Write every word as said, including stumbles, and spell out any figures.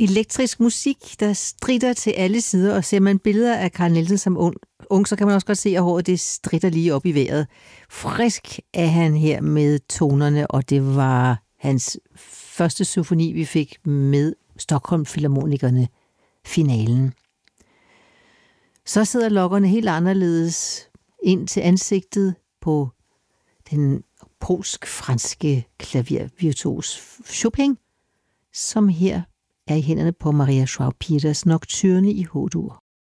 elektrisk musik, der stritter til alle sider, og ser man billeder af Carl Nielsen som ung, ung, så kan man også godt se, at håret det stritter lige op i vejret. Frisk er han her med tonerne, og det var hans første symfoni, vi fik med Stockholm Filharmonikerne, finalen. Så sidder lokkerne helt anderledes ind til ansigtet på den polsk-franske klavervirtuos Chopin, som her er i hænderne på Maria Joao Peters Nocturne i H-dur.